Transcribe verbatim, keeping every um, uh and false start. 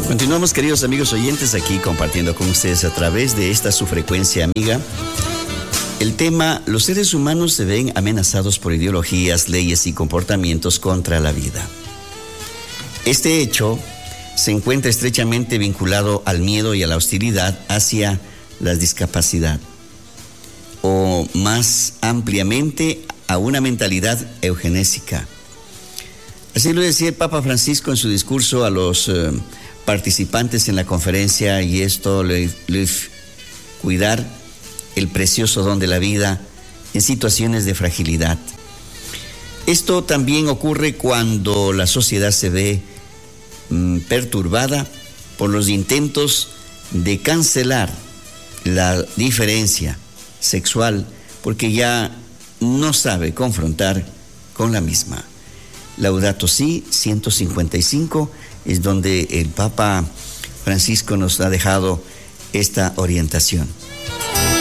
Continuamos, queridos amigos oyentes, aquí compartiendo con ustedes a través de esta su frecuencia amiga el tema: los seres humanos se ven amenazados por ideologías, leyes y comportamientos contra la vida. Este hecho se encuentra estrechamente vinculado al miedo y a la hostilidad hacia la discapacidad, o más ampliamente a una mentalidad eugenésica. Así lo decía el Papa Francisco en su discurso a los eh, participantes en la conferencia, y esto le, le cuidar el precioso don de la vida en situaciones de fragilidad. Esto también ocurre cuando la sociedad se ve mm, perturbada por los intentos de cancelar la diferencia sexual, porque ya no sabe confrontar con la misma. Laudato Si ciento cincuenta y cinco es donde el Papa Francisco nos ha dejado esta orientación.